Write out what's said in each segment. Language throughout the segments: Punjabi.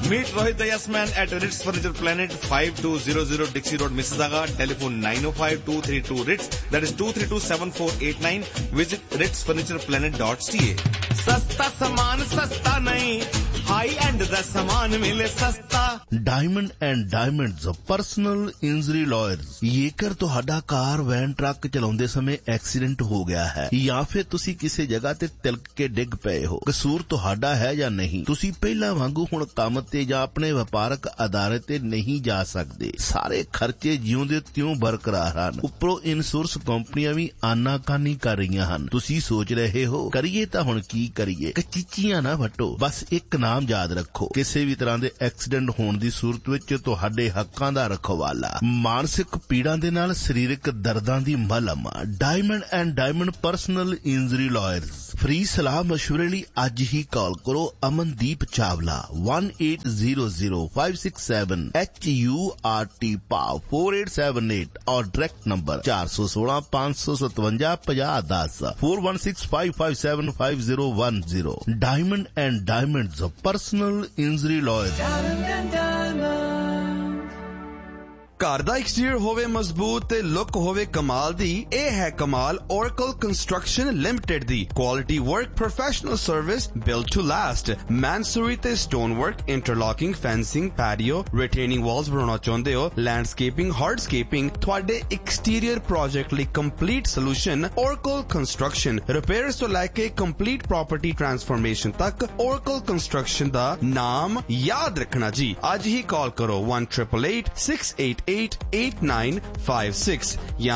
Meet Rohit the Yes Man at Ritz Furniture Planet, 5200 Dixie Road, Mississauga. Telephone 905-232-RITZ. That is 232-7489. Visit ritzfurnitureplanet.ca. सस्ता सामान सस्ता नहीं, हाई एंड दा सामान मिले सस्ता। Diamond and Diamonds Personal Injury Lawyers। ਜੇਕਰ ਤੁਹਾਡਾ ਕਾਰ ਵੈਨ ਟਰੱਕ ਚਲਾਉਂਦੇ ਸਮੇਂ ਐਕਸੀਡੈਂਟ ਹੋ ਗਿਆ ਹੈ ਜਾਂ ਫਿਰ ਤੁਸੀਂ ਕਿਸੇ ਜਗ੍ਹਾ ਤੇ ਤਿਲਕ ਕੇ ਡਿੱਗ ਪਏ ਹੋ, ਕਸੂਰ ਤੁਹਾਡਾ ਹੈ ਜਾਂ ਨਹੀਂ, ਤੁਸੀਂ ਪਹਿਲਾਂ ਵਾਂਗੂ ਹੁਣ ਕੰਮ ਤੇ ਜਾਂ ਆਪਣੇ ਵਪਾਰਕ ਅਦਾਰੇ ਤੇ ਨਹੀਂ ਜਾ ਸਕਦੇ। ਸਾਰੇ ਖਰਚੇ ਜਿਉਂਦੇ ਤਿਉਂ ਬਰਕਰਾਰ ਹਨ। ਉੱਪਰੋਂ ਇੰਸ਼ੋਰੈਂਸ ਕੰਪਨੀਆਂ ਵੀ ਆਨਾਕਾਨੀ ਕਰ ਰਹੀਆਂ ਹਨ। ਤੁਸੀਂ ਸੋਚ ਰਹੇ ਹੋ ਕਰੀਏ ਤਾਂ ਹੁਣ ਕੀ ਕਰੀਏ? ਕਚੀਚੀਆਂ ਨਾ ਵੱਟੋ, ਬਸ ਇੱਕ ਨਾਮ ਯਾਦ ਰੱਖੋ। ਕਿਸੇ ਵੀ ਤਰ੍ਹਾਂ ਦੇ ਐਕਸੀਡੈਂਟ ਹੋਣ ਦੀ ਸੂਰਤ ਵਿੱਚ ਤੁਹਾਡੇ ਹੱਕਾਂ ਦਾ ਰਖਵਾਲਾ, ਮਾਨਸਿਕ ਪੀੜਾਂ ਦੇ ਨਾਲ ਸਰੀਰਕ ਦਰਦਾਂ ਦੀ ਮਲਮ। Diamond and diamond personal injury lawyers. Free ਸਲਾਹ ਮਸ਼ਵਰੇ ਲਈ ਅੱਜ ਹੀ ਕਾਲ ਕਰੋ ਅਮਨਦੀਪ ਚਾਵਲਾ 18005678HURT PAV 4878 और direct number 416-557-5010 4165575010। Diamond and diamonds personal injury lawyer. ਘਰ ਦਾ ਐਕਸਟੀਰੀਅਰ ਹੋਵੇ ਮਜ਼ਬੂਤ ਤੇ ਲੁੱਕ ਹੋਵੇ ਕਮਾਲ ਦੀ, ਇਹ ਹੈ ਕਮਾਲ Oracle Construction Limited the. Quality work, professional service, built to last. ਮੈਨਸੂਰੀ ਤੇ ਸਟੋਨ ਵਰਕ, ਇੰਟਰਲੌਕਿੰਗ, ਫੈਂਸਿੰਗ, ਪੈਡੀਓ, ਰਿਟੇਨਿੰਗ ਵਾਲਸ ਬਣਾਉਣਾ ਚਾਹੁੰਦੇ ਹੋ, ਲੈਂਡਸਕੇਪਿੰਗ, ਹਾਰਡਸਕੇਪਿੰਗ, ਤੁਹਾਡੇ ਐਕਸਟੀਰੀਅਰ ਪ੍ਰੋਜੈਕਟ ਲਈ complete solution Oracle Construction। Repairs ਤੋਂ ਲੈ ਕੇ ਕੰਪਲੀਟ ਪ੍ਰੋਪਰਟੀ ਟਰਾਂਸਫਰਮੇਸ਼ਨ ਤੱਕ Oracle Construction ਦਾ ਨਾਮ ਯਾਦ ਰੱਖਣਾ ਜੀ। ਅੱਜ ਹੀ ਕਾਲ ਕਰੋ 1-888-688-8956 या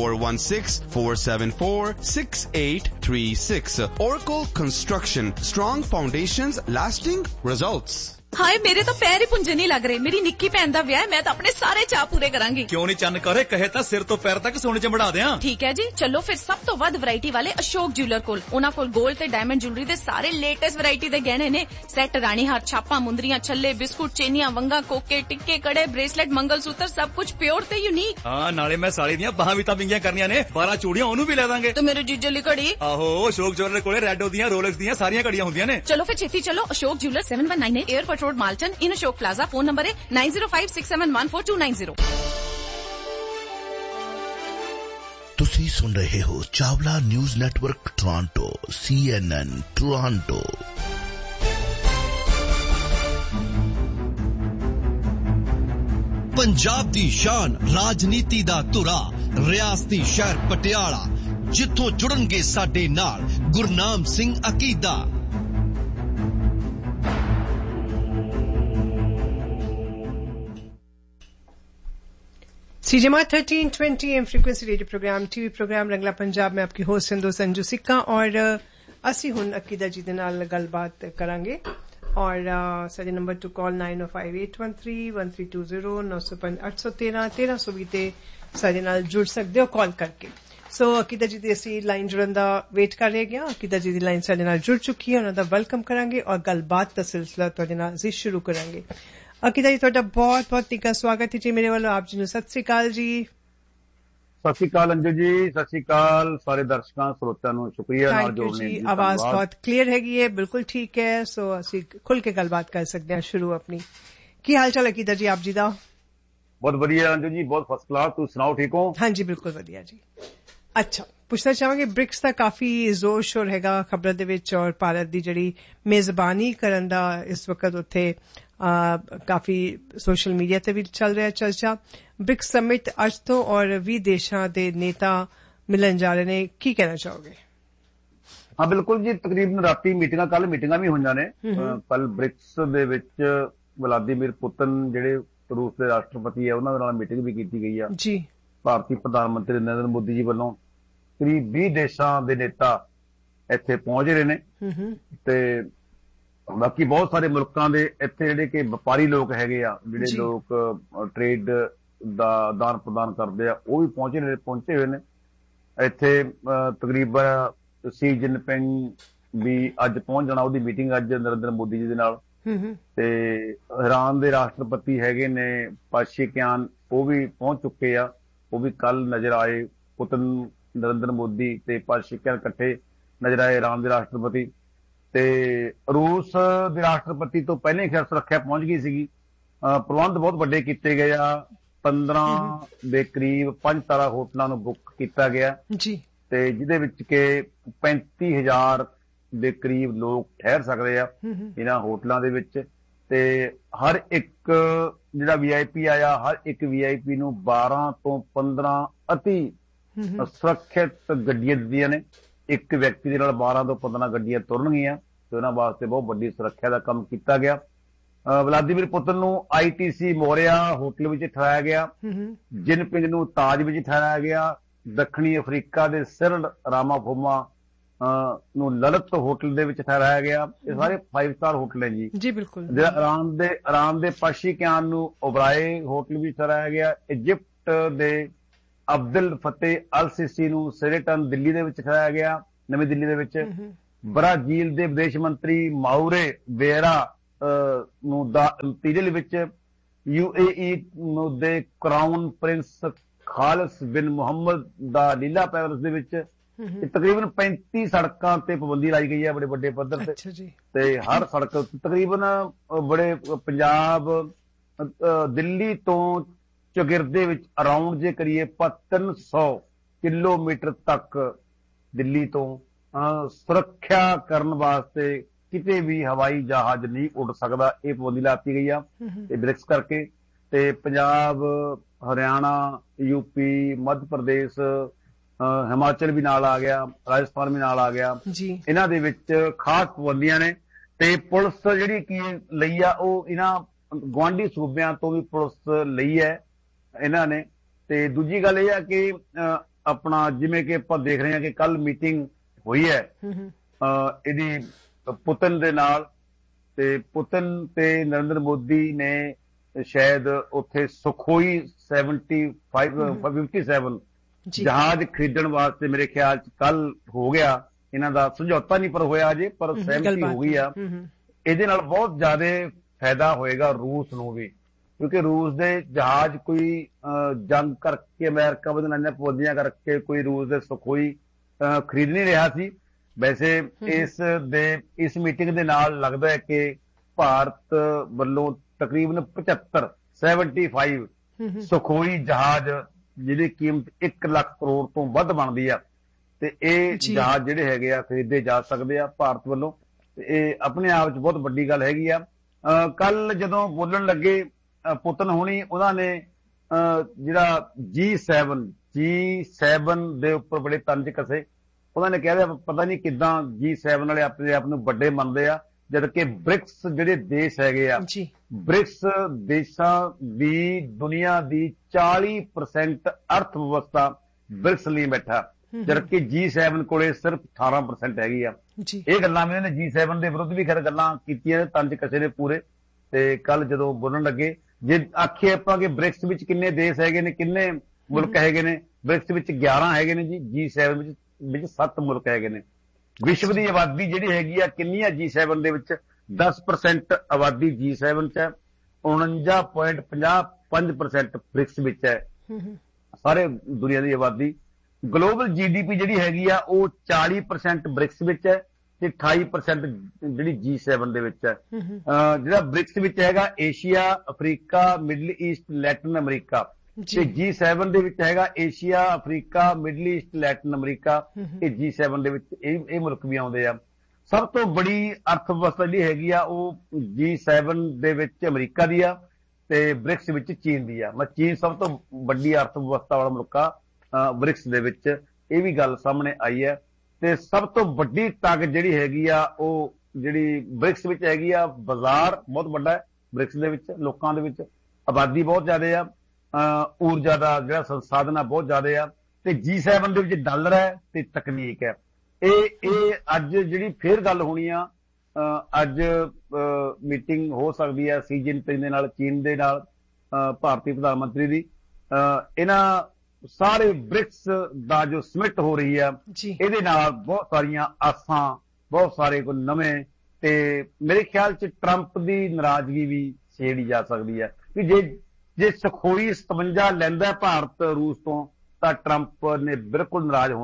416-474-6836। Oracle Construction, strong foundations, lasting results। ਹਾਏ ਮੇਰੇ ਤਾਂ ਪੈਰ ਹੀ ਪੁੰਜੇ ਨਹੀਂ ਲੱਗ ਰਹੇ। ਮੇਰੀ ਨਿੱਕੀ ਭੈਣ ਦਾ ਵਿਆਹ ਹੈ, ਮੈਂ ਤਾਂ ਆਪਣੇ ਸਾਰੇ ਚਾਅ ਪੂਰੇ ਕਰਾਂਗੀ। ਕਿਉਂ ਨਹੀਂ ਚੰਨ ਕਰੇ, ਕਹੇ ਤਾਂ ਸਿਰ ਤੋਂ ਪੈਰ ਤੱਕ ਸੋਨੇ ਚ ਮੜਾ ਦਿਆਂ। ਠੀਕ ਹੈ ਜੀ, ਚਲੋ ਫਿਰ ਸਭ ਤੋਂ ਵੱਧ ਵੈਰਾਈਟੀ ਵਾਲੇ ਅਸ਼ੋਕ ਜਿਊਲਰ ਕੋਲ। ਉਹਨਾਂ ਕੋਲ 골ਡ ਤੇ ਡਾਇਮੰਡ ਜੁਐਲਰੀ ਦੇ ਸਾਰੇ ਲੇਟੈਸਟ ਵੈਰਾਈਟੀ ਦੇ ਗਹਿਣੇ ਨੇ। ਸੈੱਟ, ਰਾਣੀ ਹਾਰ, ਛਾਪਾਂ, ਮੁੰਦਰੀਆਂ, ਛੱਲੇ, ਬਿਸਕੁਟ, ਚੇਨੀਆਂ, ਵੰਗਾ, ਕੋਕੇ, ਟਿੱਕੇ, ਕੜੇ, ਬ੍ਰੇਸਲੇਟ, ਮੰਗਲ ਸੂਤਰ, ਸਭ ਕੁਝ ਪਿਓਰ ਤੇ ਯੂਨੀਕ। ਹਾਂ, ਨਾਲੇ ਮੈਂ ਸਾਲੀ ਦੀਆਂ ਬਾਹਾਂ ਵੀ ਤਾਂ ਵਿੰਗੀਆਂ ਕਰਨੀਆਂ ਨੇ। 12 ਚੂੜੀਆਂ ਉਹਨੂੰ ਵੀ ਲੈ ਦਾਂਗੇ। ਤੇ ਮੇਰੇ ਜੀਜੇ ਲਈ ਘੜੀ। ਆਹੋ, ਅਸ਼ੋਕ ਜਿਊਲਰ ਕੋਲੇ ਰੈਡੋ ਦੀਆਂ, ਰੋਲੈਕਸ ਦੀਆਂ ਸਾਰੀਆਂ ਘੜੀਆਂ ਹੁੰਦੀਆਂ ਨੇ। ਚਲੋ ਫਿਰ ਛੇਤੀ ਚਲੋ। Ashok jeweller 7198 airport road, Malton, ਇਨ ਅਸ਼ੋਕ प्लाजा। फोन नंबर है 9056714290। ਤੁਸੀਂ ਸੁਣ ਰਹੇ ਹੋ Chawla news network Toronto, CNN Toronto. Punjab ਦੀ ਸ਼ਾਨ, ਰਾਜਨੀਤੀ ਦਾ ਧੁਰਾ, ਰਿਆਸਤੀ ਸ਼ਹਿਰ ਪਟਿਆਲਾ, ਜਿੱਥੋਂ ਜੁੜਨਗੇ ਸਾਡੇ ਨਾਲ Gurnam Singh ਅਕੀਦਾ। CJMR 1320 AM frequency radio programme, TV programme Rangla Punjab में आपकी होस्ट सिंधु संजू सिक्का और ਅਸੀਂ ਹੁਣ ਅਕੀਦਾ ਜੀ ਦੇ ਨਾਲ ਗੱਲਬਾਤ ਕਰਾਂਗੇ ਔਰ ਸਾਡੇ ਨੰਬਰ ਟੂ ਕਾਲ 9058131320 905-813-1320 ਤੇ ਸਾਡੇ ਨਾਲ ਜੁੜ ਸਕਦੇ ਹੋ ਕਾਲ ਕਰਕੇ। ਸੋ ਅਕੀਦਾ ਜੀ ਦੀ ਅਸੀਂ ਲਾਈਨ ਜੁੜਨ ਦਾ ਵੇਟ ਕਰ ਰਹੇ ਹਾਂ। ਅਕੀਦਾ ਜੀ ਦੀ ਲਾਈਨ ਸਾਡੇ ਨਾਲ ਜੁੜ ਚੁੱਕੀ ਹੈ, ਉਹਨਾਂ ਦਾ ਵੈਲਕਮ ਕਰਾਂਗੇ ਔਰ ਗੱਲਬਾਤ ਦਾ ਸਿਲਸਿਲਾ ਤੁਹਾਡੇ ਨਾਲ ਅਸੀਂ ਸ਼ੁਰੂ ਕਰਾਂਗੇ। ਅਕੀਦਾ ਜੀ ਤੁਹਾਡਾ ਬਹੁਤ ਬਹੁਤ ਨਿੱਘਾ ਸਵਾਗਤ ਹੈ ਜੀ ਮੇਰੇ ਵੱਲੋਂ। ਆਪ ਜੀ ਨੂੰ ਸਤਿ ਸ੍ਰੀ ਅਕਾਲ ਜੀ। ਸਤਿ ਸ਼੍ਰੀ ਅਕਾਲ ਅੰਜੂ ਜੀ, ਸਤਿ ਸ਼੍ਰੀ ਅਕਾਲ ਸਾਰੇ ਦਰਸ਼ਕਾਂ ਸਰੋਤਿਆਂ ਨੂੰ, ਸ਼ੁਕਰੀਆ ਨਾਲ ਜੋੜਨੇ ਦੀ। ਆਵਾਜ਼ ਬਹੁਤ ਕਲੀਅਰ ਹੈਗੀ ਹੈ, ਬਿਲਕੁਲ ਠੀਕ ਹੈ। ਸੋ ਅਸੀਂ ਖੁੱਲ ਕੇ ਗੱਲਬਾਤ ਕਰ ਸਕਦੇ ਹਾਂ ਸ਼ੁਰੂ ਆਪਣੀ। ਕੀ ਹਾਲ ਚਾਲ ਹੈ ਅਕੀਦਾ ਜੀ ਆਪ ਜੀ ਦਾ? ਬਹੁਤ ਵਧੀਆ ਅੰਜੂ ਜੀ, ਬਹੁਤ ਫਸਟ ਕਲਾਸ। ਤੁਸੀਂ ਸੁਣਾਓ, ਠੀਕ ਹੋ? ਹਾਂਜੀ ਬਿਲਕੁਲ ਵਧੀਆ ਜੀ। ਅੱਛਾ, ਪੁੱਛਣਾ ਚਾਹਾਂਗੇ ਬ੍ਰਿਕਸ ਦਾ ਕਾਫੀ ਜ਼ੋਰ ਸ਼ੋਰ ਹੈਗਾ ਖਬਰਾਂ ਦੇ ਵਿੱਚ ਔਰ ਭਾਰਤ ਦੀ ਜਿਹੜੀ ਮੇਜ਼ਬਾਨੀ ਕਰਨ ਦਾ ਇਸ ਵਕਤ ਉੱਥੇ ਕਾਫੀ ਸੋਸ਼ਲ ਮੀਡੀਆ ਤੇ ਵੀ ਚੱਲ ਰਿਹਾ ਚਰਚਾ। ਬ੍ਰਿਕਸ ਸਮਿਟ ਅੱਜ ਤੋਂ ਔਰ 20 ਦੇਸ਼ਾਂ ਦੇ ਨੇਤਾ ਮਿਲਣ ਜਾ ਰਹੇ ਨੇ, ਕੀ ਕਹਿਣਾ ਚਾਹੋਗੇ? ਹਾਂ ਬਿਲਕੁਲ ਜੀ, ਤਕਰੀਬਨ ਰਾਤੀ ਮੀਟਿੰਗਾਂ, ਕੱਲ ਮੀਟਿੰਗਾਂ ਵੀ ਹੋਈਆਂ ਨੇ। ਕੱਲ ਬ੍ਰਿਕਸ ਦੇ ਵਿੱਚ ਵਲਾਦੀਮੀਰ ਪੁਤਨ ਜਿਹੜੇ ਰੂਸ ਦੇ ਰਾਸ਼ਟਰਪਤੀ ਹੈ ਉਹਨਾਂ ਦੇ ਨਾਲ ਮੀਟਿੰਗ ਵੀ ਕੀਤੀ ਗਈ ਆ ਜੀ। ਭਾਰਤੀ ਪ੍ਰਧਾਨ ਮੰਤਰੀ ਨਰਿੰਦਰ ਮੋਦੀ ਜੀ ਵੱਲੋਂ ਕਰੀਬ 20 ਦੇਸ਼ਾਂ ਦੇ ਨੇਤਾ ਇੱਥੇ ਪਹੁੰਚ ਰਹੇ ਨੇ ਤੇ ਬਾਕੀ ਬਹੁਤ ਸਾਰੇ ਮੁਲਕਾਂ ਦੇ ਇੱਥੇ ਜਿਹੜੇ ਕਿ ਵਪਾਰੀ ਲੋਕ ਹੈਗੇ ਆ, ਜਿਹੜੇ ਲੋਕ ਟ੍ਰੇਡ ਦਾ ਆਦਾਨ ਪ੍ਰਦਾਨ ਕਰਦੇ ਆ, ਉਹ ਵੀ ਪਹੁੰਚੇ ਹੋਏ ਨੇ ਇੱਥੇ। ਤਕਰੀਬਨ ਸੀ ਜਿਨਪਿੰਗ ਵੀ ਅੱਜ ਪਹੁੰਚ ਜਾਣਾ, ਉਹਦੀ ਮੀਟਿੰਗ ਅੱਜ ਨਰਿੰਦਰ ਮੋਦੀ ਜੀ ਦੇ ਨਾਲ। ਤੇ ਇਰਾਨ ਦੇ ਰਾਸ਼ਟਰਪਤੀ ਹੈਗੇ ਨੇ ਪਾਸ਼ੀਕਿਆਨ, ਉਹ ਵੀ ਪਹੁੰਚ ਚੁੱਕੇ ਆ, ਉਹ ਵੀ ਕੱਲ ਨਜ਼ਰ ਆਏ। ਪੁਤਨ, ਨਰਿੰਦਰ ਮੋਦੀ ਤੇ ਪਾਸ਼ੀਕਿਆਨ ਇਕੱਠੇ ਨਜ਼ਰ ਆਏ, ਇਰਾਨ ਦੇ ਰਾਸ਼ਟਰਪਤੀ। ਤੇ ਰੂਸ ਦੇ ਰਾਸ਼ਟਰਪਤੀ ਤੋਂ ਪਹਿਲਾਂ ਹੀ ਖੈਰ ਸੁਰੱਖਿਆ ਪਹੁੰਚ ਗਈ ਸੀਗੀ। ਪ੍ਰਬੰਧ ਬਹੁਤ ਵੱਡੇ ਕੀਤੇ ਗਏ ਆ। 15 ਦੇ ਕਰੀਬ 5 ਤਾਰਾ ਹੋਟਲਾਂ ਨੂੰ ਬੁੱਕ ਕੀਤਾ ਗਿਆ ਜੀ, ਤੇ ਜਿਹਦੇ ਵਿੱਚ ਕਿ 35,000 ਦੇ ਕਰੀਬ ਲੋਕ ਠਹਿਰ ਸਕਦੇ ਆ ਇਹਨਾਂ ਹੋਟਲਾਂ ਦੇ ਵਿੱਚ। ਤੇ ਹਰ ਇੱਕ ਜਿਹੜਾ VIP ਆਇਆ, ਹਰ ਇੱਕ VIP ਨੂੰ 12 ਤੋਂ 15 ਅਤੀ ਸੁਰੱਖਿਅਤ ਗੱਡੀਆਂ ਦਿੱਤੀਆਂ ਨੇ। ਇੱਕ ਵਿਅਕਤੀ ਦੇ ਨਾਲ 12 ਤੋਂ 15 ਗੱਡੀਆਂ ਤੁਰਨਗੀਆਂ ਤੇ ਉਹਨਾਂ ਵਾਸਤੇ ਬਹੁਤ ਵੱਡੀ ਸੁਰੱਖਿਆ ਦਾ ਕੰਮ ਕੀਤਾ ਗਿਆ। ਵਲਾਦੀਮੀਰ ਪੁਤਿਨ ਨੂੰ ITC ਮੋਰਿਆ ਹੋਟਲ ਵਿੱਚ ਠਹਿਰਾਇਆ ਗਿਆ। ਜਿਨਪਿੰਗ ਨੂੰ ਤਾਜ ਵਿੱਚ ਠਹਿਰਾਇਆ ਗਿਆ। ਦੱਖਣੀ ਅਫਰੀਕਾ ਦੇ ਸਿਰਲ ਰਾਮਾਫੋਮਾ ਨੂੰ ਲਲਿਤ ਹੋਟਲ ਦੇ ਵਿੱਚ ਠਹਿਰਾਇਆ ਗਿਆ। ਇਹ ਸਾਰੇ 5 ਸਟਾਰ ਹੋਟਲ ਹੈ ਜੀ। ਜੀ ਬਿਲਕੁਲ। ਜਿਹੜਾ ਇਰਾਨ ਦੇ ਪਾਸ਼ੀਕਿਆਨ ਨੂੰ ਓਬਰਾਏ ਹੋਟਲ ਵਿੱਚ ਠਹਿਰਾਇਆ ਗਿਆ। ਇਜਿਪਟ ਦੇ ਅਬਦੁਲ ਫਤਿਹ ਅਲ ਸੀਸੀ ਨੂੰ ਸ਼ੇਰੇਟਨ ਦਿੱਲੀ ਦੇ ਵਿੱਚ ਠਹਿਰਾਇਆ ਗਿਆ, ਨਵੀਂ ਦਿੱਲੀ ਦੇ ਵਿੱਚ। ਬ੍ਰਾਜ਼ੀਲ ਦੇ ਵਿਦੇਸ਼ ਮੰਤਰੀ ਮਾਉਰੇ ਵੇਰਾ ਨੂੰ ਦਾ ਇੰਪੀਰੀਅਲ ਵਿੱਚ। UAE ਨੂੰ ਦੇ ਕਰਾਊਨ ਪ੍ਰਿੰਸ ਖਾਲਿਸ ਬਿਨ ਮੁਹੰਮਦ ਦਾ ਲੀਲਾ ਪੈਲਸ ਦੇ ਵਿੱਚ। ਤਕਰੀਬਨ 35 ਸੜਕਾਂ ਤੇ ਪਾਬੰਦੀ ਲਾਈ ਗਈ ਹੈ ਬੜੇ ਵੱਡੇ ਪੱਧਰ ਤੇ। ਤੇ ਹਰ ਸੜਕ ਤਕਰੀਬਨ ਬੜੇ ਪੰਜਾਬ ਦਿੱਲੀ ਤੋਂ ਚੌਗਿਰਦੇ ਵਿੱਚ ਅਰਾਊਂਡ ਜੇ ਕਰੀਏ 300 ਕਿਲੋਮੀਟਰ ਤੱਕ ਦਿੱਲੀ ਤੋਂ ਸੁਰੱਖਿਆ ਕਰਨ ਵਾਸਤੇ ਕਿਤੇ ਵੀ ਹਵਾਈ ਜਹਾਜ਼ ਨਹੀਂ ਉੱਡ ਸਕਦਾ। ਇਹ ਪਾਬੰਦੀ ਲਾਤੀ ਗਈ ਆ ਤੇ ਬ੍ਰਿਕਸ ਕਰਕੇ। ਤੇ ਪੰਜਾਬ, ਹਰਿਆਣਾ, UP, ਮੱਧ ਪ੍ਰਦੇਸ਼, ਹਿਮਾਚਲ ਵੀ ਨਾਲ ਆ ਗਿਆ, ਰਾਜਸਥਾਨ ਵੀ ਨਾਲ ਆ ਗਿਆ। ਇਹਨਾਂ ਦੇ ਵਿੱਚ ਖਾਸ ਪਾਬੰਦੀਆਂ ਨੇ। ਤੇ ਪੁਲਿਸ ਜਿਹੜੀ ਕੀ ਲਈ ਆ ਉਹ ਇਹਨਾਂ ਗੁਆਂਢੀ ਸੂਬਿਆਂ ਤੋਂ ਵੀ ਪੁਲਿਸ ਲਈ ਹੈ ਇਹਨਾਂ ਨੇ। ਤੇ ਦੂਜੀ ਗੱਲ ਇਹ ਆ ਕਿ ਆਪਣਾ ਜਿਵੇਂ ਕਿ ਆਪਾਂ ਦੇਖ ਰਹੇ ਹਾਂ ਕਿ ਕੱਲ ਮੀਟਿੰਗ ਹੋਈ ਹੈ ਇਹਦੀ ਪੁਤਿਨ ਦੇ ਨਾਲ। ਤੇ ਪੁਤਿਨ ਤੇ ਨਰਿੰਦਰ ਮੋਦੀ ਨੇ ਸ਼ਾਇਦ ਉੱਥੇ ਸੁਖੋਈ 57 ਜਹਾਜ਼ ਖਰੀਦਣ ਵਾਸਤੇ ਮੇਰੇ ਖਿਆਲ ਚ ਕੱਲ ਹੋ ਗਿਆ। ਇਹਨਾਂ ਦਾ ਸਮਝੌਤਾ ਨਹੀਂ ਪਰ ਹੋਇਆ ਅਜੇ, ਪਰ ਸਹਿਮਤੀ ਹੋ ਗਈ ਆ। ਇਹਦੇ ਨਾਲ ਬਹੁਤ ਜ਼ਿਆਦਾ ਫਾਇਦਾ ਹੋਏਗਾ ਰੂਸ ਨੂੰ ਵੀ, ਕਿਉਂਕਿ ਰੂਸ ਦੇ ਜਹਾਜ਼ ਕੋਈ ਜੰਗ ਕਰਕੇ ਅਮਰੀਕਾ ਵੱਲੋਂ ਇਹਨਾਂ ਪਾਬੰਦੀਆਂ ਕਰਕੇ ਕੋਈ ਰੂਸ ਦੇ ਸੁਖੋਈ ਖਰੀਦ ਨਹੀਂ ਰਿਹਾ ਸੀ। ਵੈਸੇ ਇਸ ਮੀਟਿੰਗ ਦੇ ਨਾਲ ਲੱਗਦਾ ਹੈ ਕਿ ਭਾਰਤ ਵੱਲੋਂ ਤਕਰੀਬਨ 75 ਸੁਖੋਈ ਜਹਾਜ਼ ਜਿਹਦੀ ਕੀਮਤ 1 ਲੱਖ ਕਰੋੜ ਤੋਂ ਵੱਧ ਬਣਦੀ ਆ। ਤੇ ਇਹ ਜਹਾਜ਼ ਜਿਹੜੇ ਹੈਗੇ ਆ ਖਰੀਦੇ ਜਾ ਸਕਦੇ ਆ ਭਾਰਤ ਵੱਲੋਂ। ਤੇ ਇਹ ਆਪਣੇ ਆਪ ਚ ਬਹੁਤ ਵੱਡੀ ਗੱਲ ਹੈਗੀ ਆ। ਕੱਲ ਜਦੋਂ ਬੋਲਣ ਲੱਗੇ ਪੁਤਿਨ ਹੋਣੀ, ਉਹਨਾਂ ਨੇ ਜਿਹੜਾ G7 ਦੇ ਉੱਪਰ ਬੜੇ ਤੰਜ ਕਸੇ। ਉਹਨਾਂ ਨੇ ਕਹਿ ਪਤਾ ਨਹੀਂ ਕਿੱਦਾਂ G7 ਵਾਲੇ ਆਪਣੇ ਆਪ ਨੂੰ ਵੱਡੇ ਮੰਨਦੇ ਆ, ਜਦਕਿ ਬ੍ਰਿਕਸ ਜਿਹੜੇ ਦੇਸ਼ ਹੈਗੇ ਆ, ਬ੍ਰਿਕਸ ਦੇਸ਼ਾਂ ਦੀ ਦੁਨੀਆ ਦੀ 40% ਅਰਥ ਵਿਵਸਥਾ ਬ੍ਰਿਕਸ ਲਈ ਬੈਠਾ, ਜਦਕਿ G7 ਕੋਲੇ ਸਿਰਫ 18% ਹੈਗੀ ਆ। ਇਹ ਗੱਲਾਂ ਵੀ ਇਹਨੇ G7 ਦੇ ਵਿਰੁੱਧ ਵੀ ਖੈਰ ਗੱਲਾਂ ਕੀਤੀਆਂ, ਤੰਜ ਕਸੇ ਨੇ ਪੂਰੇ। ਤੇ ਕੱਲ ਜਦੋਂ ਬੋਲਣ ਲੱਗੇ, ਜੇ ਆਖੀਏ ਆਪਾਂ ਕਿ ਬ੍ਰਿਕਸ ਵਿੱਚ ਕਿੰਨੇ ਦੇਸ਼ ਹੈਗੇ ਨੇ, ਕਿੰਨੇ ਮੁਲਕ ਹੈਗੇ ਨੇ, ਬ੍ਰਿਕਸ ਵਿੱਚ 11 ਹੈਗੇ ਨੇ ਜੀ, G7 ਵਿੱਚ 7 ਮੁਲਕ ਹੈਗੇ ਨੇ। ਵਿਸ਼ਵ ਦੀ ਆਬਾਦੀ ਜਿਹੜੀ ਹੈਗੀ ਆ ਕਿੰਨੀ ਆ G7 ਦੇ ਵਿੱਚ? 10% ਆਬਾਦੀ G7 ਚ ਹੈ, 49.55% ਬ੍ਰਿਕਸ ਵਿੱਚ ਹੈ ਸਾਰੇ ਦੁਨੀਆ ਦੀ ਆਬਾਦੀ। ਗਲੋਬਲ GDP ਜਿਹੜੀ ਹੈਗੀ ਆ ਉਹ 40% ਬ੍ਰਿਕਸ ਵਿੱਚ ਹੈ ਤੇ 28% ਜਿਹੜੀ G7 ਦੇ ਵਿੱਚ ਹੈ। ਜਿਹੜਾ ਬ੍ਰਿਕਸ ਵਿੱਚ ਹੈਗਾ Asia, Africa, middle East, Latin America. ਤੇ G7 ਦੇ ਵਿੱਚ ਹੈਗਾ Asia, Africa, middle East, Latin America. ਇਹ G7 ਦੇ ਵਿੱਚ ਇਹ ਮੁਲਕ ਵੀ ਆਉਂਦੇ ਆ। ਸਭ ਤੋਂ ਬੜੀ ਅਰਥ ਵਿਵਸਥਾ ਜਿਹੜੀ ਹੈਗੀ ਆ ਉਹ G7 ਦੇ ਵਿੱਚ ਅਮਰੀਕਾ ਦੀ ਆ ਤੇ ਬ੍ਰਿਕਸ ਵਿੱਚ ਚੀਨ ਦੀ ਆ। ਚੀਨ ਸਭ ਤੋਂ ਵੱਡੀ ਅਰਥ ਵਿਵਸਥਾ ਵਾਲਾ ਮੁਲਕ ਆ ਬ੍ਰਿਕਸ ਦੇ ਵਿੱਚ, ਇਹ ਵੀ ਗੱਲ ਸਾਹਮਣੇ ਆਈ ਹੈ। ਤੇ ਸਭ ਤੋਂ ਵੱਡੀ ਤਾਕਤ ਜਿਹੜੀ ਹੈਗੀ ਆ ਉਹ ਜਿਹੜੀ ਬ੍ਰਿਕਸ ਵਿੱਚ ਹੈਗੀ ਆ, ਬਾਜ਼ਾਰ ਬਹੁਤ ਵੱਡਾ ਹੈ ਬ੍ਰਿਕਸ ਦੇ ਵਿੱਚ, ਲੋਕਾਂ ਦੇ ਵਿੱਚ ਆਬਾਦੀ ਬਹੁਤ ਜ਼ਿਆਦਾ ਆ, ਊਰਜਾ ਦਾ ਜਿਹੜਾ ਸੰਸਾਧਨ ਆ ਬਹੁਤ ਜ਼ਿਆਦਾ ਆ। ਤੇ G7 ਦੇ ਵਿੱਚ ਡਾਲਰ ਹੈ ਤੇ ਤਕਨੀਕ ਹੈ। ਇਹ ਅੱਜ ਜਿਹੜੀ ਫੇਰ ਗੱਲ ਹੋਣੀ ਆ, ਅੱਜ ਮੀਟਿੰਗ ਹੋ ਸਕਦੀ ਹੈ ਸੀ ਜਿਨਪਿੰਗ ਦੇ ਨਾਲ, ਚੀਨ ਦੇ ਨਾਲ, ਭਾਰਤੀ ਪ੍ਰਧਾਨ ਮੰਤਰੀ ਦੀ। ਇਹਨਾਂ ਸਾਰੇ ਬ੍ਰਿਕਸ ਦਾ ਜੋ ਸਮਿਟ ਹੋ ਰਹੀ ਆ, ਇਹਦੇ ਨਾਲ ਬਹੁਤ ਸਾਰੀਆਂ ਆਸਾਂ, ਬਹੁਤ ਸਾਰੇ ਕੋਈ ਨਵੇਂ, ਤੇ ਮੇਰੇ ਖਿਆਲ ਚ ਟਰੰਪ ਦੀ ਨਾਰਾਜ਼ਗੀ ਵੀ ਛੇੜੀ ਜਾ ਸਕਦੀ ਹੈ ਕਿ ਜੇ ਸੁਖੋਈ 57 ਲੈਂਦਾ ਭਾਰਤ ਰੂਸ ਤੋਂ ਤਾਂ ਟਰੰਪ ਨੇ ਬਿਲਕੁਲ ਨਾਰਾਜ਼ ਹੋਣਾ ਹੈ।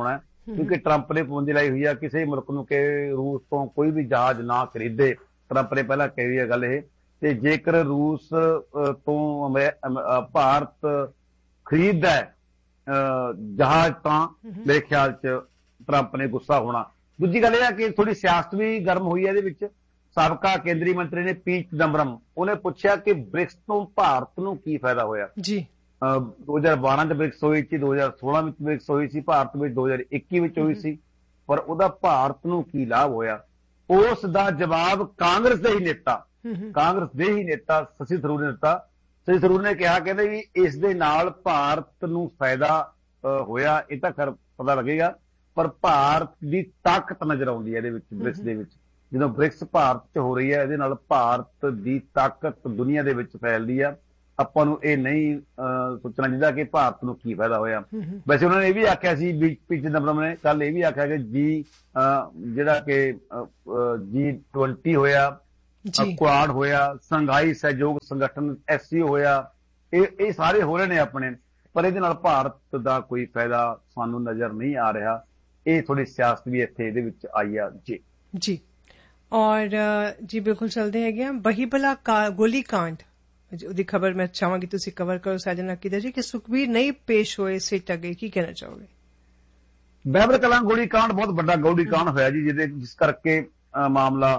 ਕਿਉਂਕਿ ਟਰੰਪ ਨੇ ਪੂੰਜੀ ਲਾਈ ਹੋਈ ਆ ਕਿਸੇ ਮੁਲਕ ਨੂੰ ਕਿ ਰੂਸ ਤੋਂ ਕੋਈ ਵੀ ਜਹਾਜ਼ ਨਾ ਖਰੀਦੇ। ਟਰੰਪ ਨੇ ਪਹਿਲਾਂ ਕਹੀ ਹੈ ਗੱਲ ਇਹ, ਤੇ ਜੇਕਰ ਰੂਸ ਤੋਂ ਭਾਰਤ ਖਰੀਦਦਾ ਜਹਾਜ਼ ਤਾਂ ਮੇਰੇ ਖਿਆਲ ਚ ਟਰੰਪ ਨੇ ਗੁੱਸਾ ਹੋਣਾ। ਦੂਜੀ ਗੱਲ ਇਹ ਆ ਕਿ ਥੋੜੀ ਸਿਆਸਤ ਵੀ ਗਰਮ ਹੋਈ ਹੈ ਇਹਦੇ ਵਿੱਚ। ਸਾਬਕਾ ਕੇਂਦਰੀ ਮੰਤਰੀ ਨੇ ਪੀ ਚਿਦੰਬਰਮ, ਉਹਨੇ ਪੁੱਛਿਆ ਕਿ ਬ੍ਰਿਕਸ ਤੋਂ ਭਾਰਤ ਨੂੰ ਕੀ ਫਾਇਦਾ ਹੋਇਆ ਜੀ। 2012 ਚ ਬ੍ਰਿਕਸ ਹੋਈ ਸੀ, 2016 ਵਿੱਚ ਬ੍ਰਿਕਸ ਹੋਈ ਸੀ ਭਾਰਤ ਵਿੱਚ, 2021 ਵਿੱਚ ਹੋਈ ਸੀ, ਪਰ ਉਹਦਾ ਭਾਰਤ ਨੂੰ ਕੀ ਲਾਭ ਹੋਇਆ? ਉਸ ਦਾ ਜਵਾਬ ਕਾਂਗਰਸ ਦੇ ਹੀ ਨੇਤਾ ਸ਼ਸ਼ੀ ਥਰੂਰ ਨੇ ਦਿੱਤਾ। ਸ਼ਸ਼ੀ ਥਰੂਰ ਨੇ ਕਿਹਾ, ਕਹਿੰਦੇ ਵੀ ਇਸ ਦੇ ਨਾਲ ਭਾਰਤ ਨੂੰ ਫਾਇਦਾ ਹੋਇਆ, ਇਹ ਤਾਂ ਖੈਰ ਪਤਾ ਲੱਗੇਗਾ, ਪਰ ਭਾਰਤ ਦੀ ਤਾਕਤ ਨਜ਼ਰ ਆਉਂਦੀ ਹੈ ਇਹਦੇ ਵਿੱਚ, ਬ੍ਰਿਕਸ ਦੇ ਵਿੱਚ। ਜਦੋਂ ਬ੍ਰਿਕਸ ਭਾਰਤ 'ਚ ਹੋ ਰਹੀ ਹੈ, ਇਹਦੇ ਨਾਲ ਭਾਰਤ ਦੀ ਤਾਕਤ ਦੁਨੀਆ ਦੇ ਵਿੱਚ ਫੈਲਦੀ ਆ। ਆਪਾਂ ਨੂੰ ਇਹ ਨਹੀਂ ਸੋਚਣਾ ਚਾਹੀਦਾ ਕਿ ਭਾਰਤ ਨੂੰ ਕੀ ਫਾਇਦਾ ਹੋਇਆ। ਵੈਸੇ ਉਹਨਾਂ ਨੇ ਇਹ ਵੀ ਆਖਿਆ ਸੀ, ਪੀ ਚਿਦੰਬਰਮ ਨੇ ਕੱਲ ਇਹ ਵੀ ਆਖਿਆ ਕਿ ਜਿਹੜਾ ਕਿ G20 ਹੋਇਆ, ਕੁਆਡ ਹੋਇਆ, ਸੰਘਾਈ ਸਹਿਯੋਗ ਸੰਗਠਨ SCO ਹੋਇਆ, ਇਹ ਸਾਰੇ ਹੋ ਰਹੇ ਨੇ ਆਪਣੇ, ਪਰ ਇਹਦੇ ਨਾਲ ਭਾਰਤ ਦਾ ਕੋਈ ਫਾਇਦਾ ਸਾਨੂੰ ਨਜ਼ਰ ਨਹੀਂ ਆ ਰਿਹਾ। ਇਹ ਥੋੜੀ ਸਿਆਸਤ ਵੀ ਇੱਥੇ ਇਹਦੇ ਵਿੱਚ ਆਈ ਆ ਜੀ। ਜੀ ਔਰ ਜੀ ਬਿਲਕੁਲ ਚੱਲਦੇ ਹੈਗੇ ਬਹੀਬਲਾ ਗੋਲੀ ਕਾਂਡ, ਉਹਦੀ ਖਬਰ ਮੈਂ ਚਾਹਾਂਗੀ ਤੁਸੀਂ ਕਵਰ ਕਰੋ ਸਾਜਨ ਅਕੀਦਾ ਜੀ, ਕਿ ਸੁਖਬੀਰ ਨਹੀਂ ਪੇਸ਼ ਹੋਏ ਸਿੱਟ ਅੱਗੇ, ਕੀ ਕਹਿਣਾ ਚਾਹੋਗੇ? ਬਹਿਬਲ ਕਲਾਂ ਗੋਲੀ ਕਾਂਡ ਬਹੁਤ ਵੱਡਾ ਗੋਲੀ ਕਾਂਡ ਹੋਇਆ ਜੀ, ਜਿਸ ਕਰਕੇ ਮਾਮਲਾ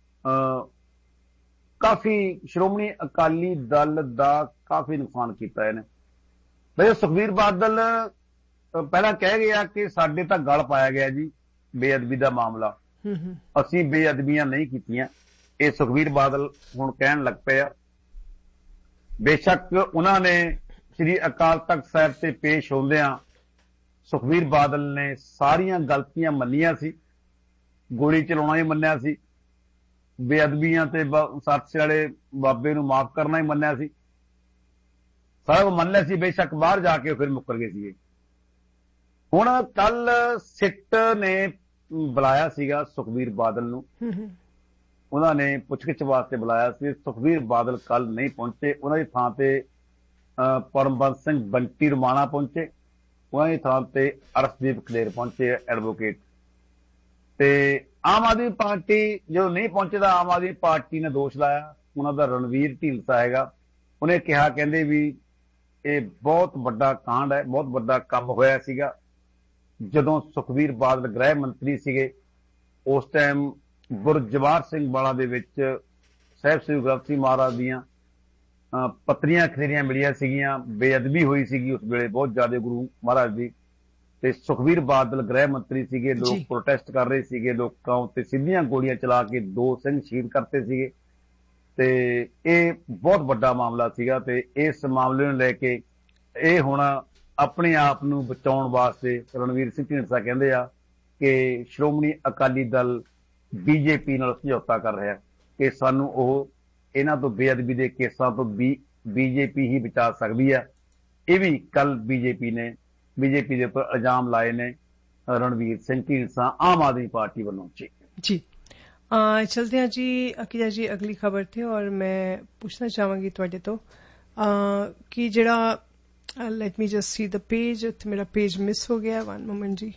ਕਾਫੀ ਸ਼੍ਰੋਮਣੀ ਅਕਾਲੀ ਦਲ ਦਾ ਕਾਫੀ ਨੁਕਸਾਨ ਕੀਤਾ ਇਹਨੇ। ਬਈ ਸੁਖਬੀਰ ਬਾਦਲ ਪਹਿਲਾਂ ਕਹਿ ਗਿਆ ਕਿ ਸਾਡੇ ਤਾਂ ਗਲ ਪਾਇਆ ਗਿਆ ਜੀ ਬੇਅਦਬੀ ਦਾ ਮਾਮਲਾ, ਅਸੀਂ ਬੇਅਦਬੀਆਂ ਨਹੀਂ ਕੀਤੀਆਂ। ਇਹ ਸੁਖਬੀਰ ਬਾਦਲ ਹੁਣ ਕਹਿਣ ਲੱਗ ਪਏ ਆ। ਬੇਸ਼ੱਕ ਉਹਨਾਂ ਨੇ ਸ੍ਰੀ ਅਕਾਲ ਤਖਤ ਸਾਹਿਬ ਤੇ ਪੇਸ਼ ਹੁੰਦਿਆਂ ਸੁਖਬੀਰ ਬਾਦਲ ਨੇ ਸਾਰੀਆਂ ਗਲਤੀਆਂ ਮੰਨੀਆਂ ਸੀ, ਗੋਲੀ ਚਲਾਉਣਾ ਹੀ ਮੰਨਿਆ ਸੀ, ਬੇਅਦਬੀਆਂ ਤੇ ਸਰਸੇ ਵਾਲੇ ਬਾਬੇ ਨੂੰ ਮਾਫ ਕਰਨਾ ਹੀ ਮੰਨਿਆ ਸੀ, ਸਾਰਾ ਮੰਨ ਲਿਆ ਸੀ। ਬੇਸ਼ੱਕ ਬਾਹਰ ਜਾ ਕੇ ਫਿਰ ਮੁੱਕਰ ਗਏ ਸੀਗੇ। ਹੁਣ ਕੱਲ ਸਿੱਟ ਨੇ ਬੁਲਾਇਆ ਸੀਗਾ ਸੁਖਬੀਰ ਬਾਦਲ ਨੂੰ, ਉਹਨਾਂ ਨੇ ਪੁੱਛਗਿੱਛ ਵਾਸਤੇ ਬੁਲਾਇਆ ਸੀ। ਸੁਖਬੀਰ ਬਾਦਲ ਕੱਲ ਨਹੀਂ ਪਹੁੰਚੇ, ਉਹਨਾਂ ਦੀ ਥਾਂ ਤੇ ਪਰਮਬੰਸ ਸਿੰਘ ਬੰਟੀ ਰਮਾਣਾ ਪਹੁੰਚੇ, ਉਹਨਾਂ ਦੀ ਥਾਂ ਤੇ ਅਰਸ਼ਦੀਪ ਕਲੇਰ ਪਹੁੰਚੇ ਐਡਵੋਕੇਟ। ਤੇ ਆਮ ਆਦਮੀ ਪਾਰਟੀ ਜਦੋਂ ਨਹੀਂ ਪਹੁੰਚੇ ਤਾਂ ਆਮ ਆਦਮੀ ਪਾਰਟੀ ਨੇ ਦੋਸ਼ ਲਾਇਆ, ਉਹਨਾਂ ਦਾ ਰਣਵੀਰ ਢੀਂਡਸਾ ਹੈਗਾ, ਉਹਨੇ ਕਿਹਾ ਕਹਿੰਦੇ ਵੀ ਇਹ ਬਹੁਤ ਵੱਡਾ ਕਾਂਡ ਹੈ, ਬਹੁਤ ਵੱਡਾ ਕੰਮ ਹੋਇਆ ਸੀਗਾ। ਜਦੋਂ ਸੁਖਬੀਰ ਬਾਦਲ ਗ੍ਰਹਿ ਮੰਤਰੀ ਸੀਗੇ ਉਸ ਟਾਈਮ ਗੁਰਜਵਾਰ ਸਿੰਘ ਵਾਲਾ ਦੇ ਵਿੱਚ ਸਾਹਿਬ ਸ੍ਰੀ ਗੁਰੂ ਗ੍ਰੰਥ ਸਾਹਿਬ ਮਹਾਰਾਜ ਦੀਆਂ ਪੱਤਰੀਆਂ ਖਰੀਆਂ ਮਿਲੀਆਂ ਸੀਗੀਆਂ, ਬੇਅਦਬੀ ਹੋਈ ਸੀਗੀ ਉਸ ਵੇਲੇ ਬਹੁਤ ਜ਼ਿਆਦਾ ਗੁਰੂ ਮਹਾਰਾਜ ਦੀ, ਤੇ ਸੁਖਬੀਰ ਬਾਦਲ ਗ੍ਰਹਿ ਮੰਤਰੀ ਸੀਗੇ। ਲੋਕ ਪ੍ਰੋਟੈਸਟ ਕਰ ਰਹੇ ਸੀਗੇ, ਲੋਕਾਂ ਉੱਤੇ ਸਿੱਧੀਆਂ ਗੋਲੀਆਂ ਚਲਾ ਕੇ 2 ਸਿੰਘ ਸ਼ਹੀਦ ਕਰਤੇ ਸੀਗੇ, ਤੇ ਇਹ ਬਹੁਤ ਵੱਡਾ ਮਾਮਲਾ ਸੀਗਾ। ਤੇ ਇਸ ਮਾਮਲੇ ਨੂੰ ਲੈ ਕੇ ਇਹ ਹੁਣ ਆਪਣੇ ਆਪ ਨੂੰ ਬਚਾਉਣ ਵਾਸਤੇ ਰਣਵੀਰ ਸਿੰਘ ਢੀਂਡਸਾ ਕਹਿੰਦੇ ਆ ਕਿ ਸ਼੍ਰੋਮਣੀ ਅਕਾਲੀ ਦਲ BJP ਨਾਲ ਸਮਝੌਤਾ ਕਰ ਰਿਹਾ ਕਿ ਸਾਨੂੰ ਉਹ ਇਹਨਾਂ ਤੋਂ ਬੇਅਦਬੀ ਦੇ ਕੇਸਾਂ ਤੋਂ BJP ਹੀ ਬਚਾ ਸਕਦੀ ਹੈ। ਇਹ ਵੀ ਕੱਲ BJP ਦੇ ਉੱਪਰ ਇਲਜ਼ਾਮ ਲਾਏ ਨੇ ਰਣਵੀਰ ਸਿੰਘ ਢੀਂਡਸਾ ਆਮ ਆਦਮੀ ਪਾਰਟੀ ਵੱਲੋਂ। ਜੀ चलते हैं जी अकीदा जी अगली खबर थे, और मैं पूछना चाहूंगी तुहाडे तो कि जड़ा let me just see the page, मेरा पेज मिस हो गया, वन मोमेंट जी।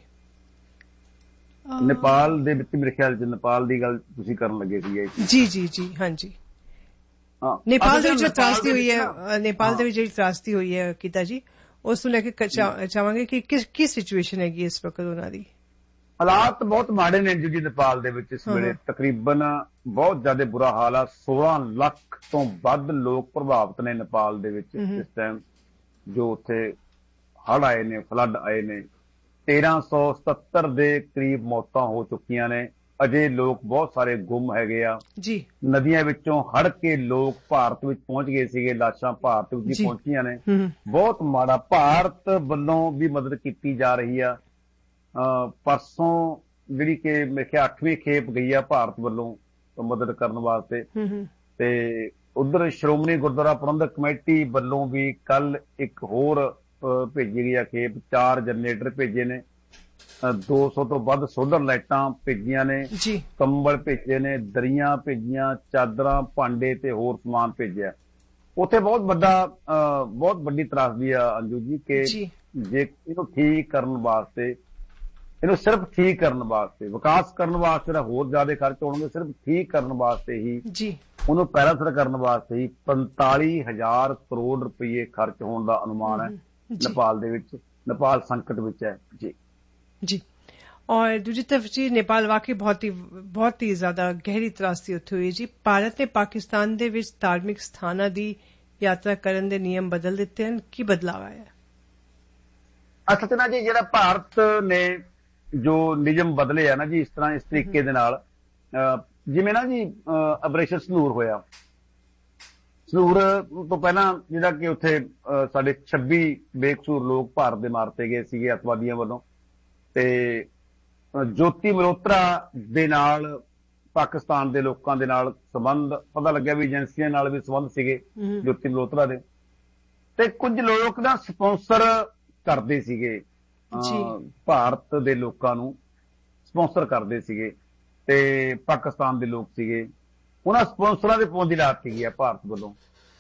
नेपाल ਦੇ ਵਿੱਚ ਮੇਰੇ ਖਿਆਲ ਚ ਨੇਪਾਲ ਦੀ ਗੱਲ ਤੁਸੀਂ ਕਰਨ ਲੱਗੇ ਸੀ ਜੀ हाँ जी। नेपाल ਦੇ ਵਿੱਚ ਤਰਾਸਦੀ ਹੋਈ ਹੈ, नेपाल ਦੇ ਵਿੱਚ ਜਿਹੜੀ ਤਰਾਸਦੀ ਹੋਈ ਹੈ ਅਕੀਦਾ ਜੀ, ਉਸ ਨੂੰ ਲੈ ਕੇ ਚਾਹਾਂਗੇ ਕਿ ਕੀ ਸਿਚੁਏਸ਼ਨ ਹੈਗੀ ਇਸ ਵਕਤ ਉਹਨਾਂ ਦੀ? ਹਾਲਾਤ ਬਹੁਤ ਮਾੜੇ ਨੇ ਜੀ ਨੇਪਾਲ ਦੇ ਵਿੱਚ ਇਸ ਵੇਲੇ, ਤਕਰੀਬਨ ਬਹੁਤ ਜ਼ਿਆਦਾ ਬੁਰਾ ਹਾਲ ਆ। 16 ਲੱਖ ਤੋਂ ਵੱਧ ਲੋਕ ਪ੍ਰਭਾਵਿਤ ਨੇ ਨੇਪਾਲ ਦੇ ਵਿੱਚ ਇਸ ਟਾਈਮ, ਜੋ ਉੱਥੇ ਹੜ੍ਹ ਆਏ ਨੇ, ਫਲੱਡ ਆਏ ਨੇ। 1377 ਦੇ ਕਰੀਬ ਮੌਤਾਂ ਹੋ ਚੁੱਕੀਆਂ ਨੇ, ਅਜੇ ਲੋਕ ਬਹੁਤ ਸਾਰੇ ਗੁੰਮ ਹੈਗੇ ਆ ਜੀ। ਨਦੀਆਂ ਵਿੱਚੋਂ ਹੜ ਕੇ ਲੋਕ ਭਾਰਤ ਵਿੱਚ ਪਹੁੰਚ ਗਏ ਸੀਗੇ, ਲਾਸ਼ਾਂ ਭਾਰਤ ਵਿੱਚ ਹੀ ਪਹੁੰਚੀਆਂ ਨੇ। ਬਹੁਤ ਮਾੜਾ, ਭਾਰਤ ਵੱਲੋਂ ਵੀ ਮਦਦ ਕੀਤੀ ਜਾ ਰਹੀ ਆ। ਪਰਸੋਂ ਜਿਹੜੀ ਕਿ ਮੇਰੇ ਖਿਆਲ 8ਵੀਂ ਖੇਪ ਗਈ ਆ ਭਾਰਤ ਵੱਲੋਂ ਮਦਦ ਕਰਨ ਵਾਸਤੇ। ਤੇ ਉਧਰ ਸ਼੍ਰੋਮਣੀ ਗੁਰਦੁਆਰਾ ਪ੍ਰਬੰਧਕ ਕਮੇਟੀ ਵੱਲੋਂ ਵੀ ਕੱਲ ਇੱਕ ਹੋਰ ਭੇਜੀ ਗਈ ਆ ਖੇਪ, 4 ਜਨਰੇਟਰ ਭੇਜੇ ਨੇ, 200 ਤੋਂ ਵੱਧ ਸੋਲਰ ਲਾਈਟਾਂ ਭੇਜੀਆਂ ਨੇ, ਕੰਬਲ ਭੇਜੇ ਨੇ, ਦਰੀਆਂ ਭੇਜੀਆਂ, ਚਾਦਰਾਂ, ਭਾਂਡੇ ਤੇ ਹੋਰ ਸਮਾਨ ਭੇਜਿਆ। ਉੱਥੇ ਬਹੁਤ ਵੱਡੀ ਤਰਾਸਦੀ ਆ ਅੰਜੂ ਜੀ ਕਿ ਜੇ ਇਹਨੂੰ ਠੀਕ ਕਰਨ ਵਾਸਤੇ ਇਹਨੂੰ ਸਿਰਫ ਠੀਕ ਕਰਨ ਵਾਸਤੇ, ਵਿਕਾਸ ਕਰਨ ਵਾਸਤੇ ਤਾਂ ਹੋਰ ਜ਼ਿਆਦਾ ਖਰਚ ਹੋਣਗੇ, ਸਿਰਫ ਠੀਕ ਕਰਨ ਵਾਸਤੇ ਹੀ ਜੀ ਉਹਨੂੰ ਪੈਰਾਸਰ ਕਰਨ ਵਾਸਤੇ ਹੀ 45,000 ਕਰੋੜ ਰੁਪਏ ਖਰਚ ਹੋਣ ਦਾ ਅਨੁਮਾਨ ਹੈ ਨੇਪਾਲ ਦੇ ਵਿੱਚ। ਨੇਪਾਲ ਸੰਕਟ ਵਿੱਚ ਹੈ ਜੀ जी। और दूसरी तरफ जी नेपाल वाकई बहुत ही ज्यादा गहरी त्रासदी उत्थे हुई जी। भारत ने पाकिस्तान दे विच धार्मिक स्थानां दी यात्रा करन दे नियम बदल दिते हैं, की बदलाव आया? ਅਸਲ 'ਚ ਨਾ ਜੀ ਜਿਹੜਾ ਭਾਰਤ ਨੇ ਜੋ ਨਿਯਮ ਬਦਲੇ ਆ ਨਾ ਜੀ, ਇਸ ਤਰ੍ਹਾਂ ਇਸ ਤਰੀਕੇ ਦੇ ਨਾਲ ਜਿਵੇਂ ਨਾ ਜੀ ਆਪਰੇਸ਼ਨ ਸੰਧੂਰ ਹੋਇਆ, ਸੰਧੂਰ ਤੋਂ ਪਹਿਲਾਂ ਜਿਹੜਾ ਕਿ ਉੱਥੇ ਸਾਡੇ 26 ਬੇਕਸੂਰ ਲੋਕ ਭਾਰਤ ਦੇ ਮਾਰਤੇ ਗਏ ਸੀਗੇ ਅੱਤਵਾਦੀਆਂ ਵੱਲੋਂ, ਤੇ ਜੋਤੀ ਮਲਹੋਤਰਾ ਦੇ ਨਾਲ ਪਾਕਿਸਤਾਨ ਦੇ ਲੋਕਾਂ ਦੇ ਨਾਲ ਸੰਬੰਧ ਪਤਾ ਲੱਗਿਆ ਵੀ ਏਜੰਸੀਆਂ ਨਾਲ ਵੀ ਸੰਬੰਧ ਸੀਗੇ ਜੋਤੀ ਮਲਹੋਤਰਾ ਦੇ, ਤੇ ਕੁਝ ਲੋਕ ਨਾ ਸਪਾਂਸਰ ਕਰਦੇ ਸੀਗੇ ਭਾਰਤ ਦੇ ਲੋਕਾਂ ਨੂੰ, ਸਪਾਂਸਰ ਕਰਦੇ ਸੀਗੇ, ਤੇ ਪਾਕਿਸਤਾਨ ਦੇ ਲੋਕ ਸੀਗੇ, ਉਹਨਾਂ ਸਪਾਂਸਰਾਂ ਦੇ ਪਾਬੰਦੀ ਲਾ ਦਿੱਤੀ ਗਈ ਹੈ ਭਾਰਤ ਵੱਲੋਂ।